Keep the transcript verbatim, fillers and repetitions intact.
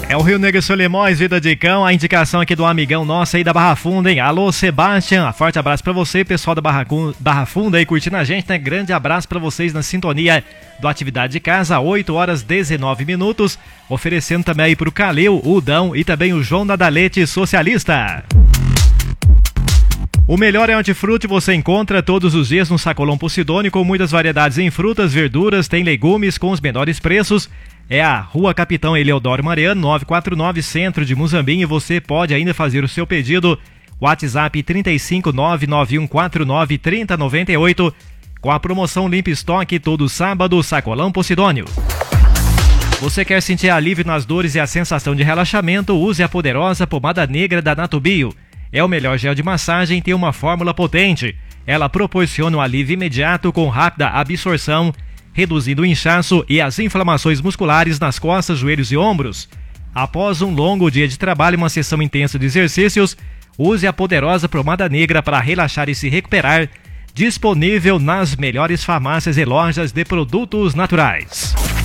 É o Rio Negro Solimões, Vida de Cão, a indicação aqui do amigão nosso aí da Barra Funda, hein? Alô, Sebastião, forte abraço pra você, pessoal da Barra, Barra Funda aí curtindo a gente, né? Grande abraço pra vocês na sintonia do Atividade de Casa, oito horas dezenove minutos, oferecendo também aí pro Calil, o Dão e também o João Nadalete Socialista. O melhor é hortifruti você encontra todos os dias no Sacolão Posidônio, com muitas variedades em frutas, verduras, tem legumes com os menores preços. É a Rua Capitão Eleodoro Mariano, novecentos e quarenta e nove, centro de Muzambinho. Você pode ainda fazer o seu pedido. WhatsApp trinta e cinco, nove nove um quatro nove, trinta noventa e oito. Com a promoção Limpa Estoque, todo sábado, Sacolão Posidônio. Você quer sentir alívio nas dores e a sensação de relaxamento? Use a poderosa pomada negra da Natubio. É o melhor gel de massagem e tem uma fórmula potente. Ela proporciona um alívio imediato com rápida absorção, reduzindo o inchaço e as inflamações musculares nas costas, joelhos e ombros. Após um longo dia de trabalho e uma sessão intensa de exercícios, use a poderosa pomada negra para relaxar e se recuperar. Disponível nas melhores farmácias e lojas de produtos naturais.